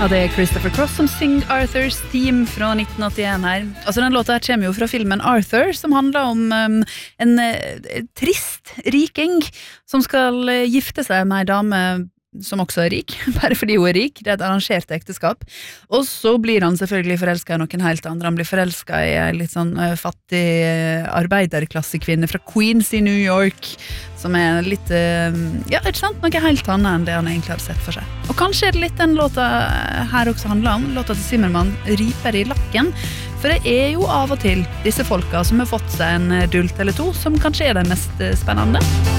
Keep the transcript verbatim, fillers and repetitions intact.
Ja, det er Christopher Cross som synger Arthur's Theme fra nitten åttien her. Altså, den låta her kommer jo fra filmen Arthur, som handler om um, en uh, trist riking som skal uh, gifte seg med en dame som også er rik, bare fordi hun er rik. Det er et arrangert ekteskap. Og så blir han selvfølgelig forelsket i noen helt andre. Han blir forelsket i en litt sånn uh, fattig uh, arbeiderklassekvinne fra Queens i New York, som er litt, uh, ja, ikke sant, noe helt annet enn det han egentlig har sett for seg. Og kanskje er det litt den låta her også handler om, låta til Zimmermann, Riper i lakken, for det er jo av og til disse folka som har fått seg en dult eller to, som kanskje er den mest spennende.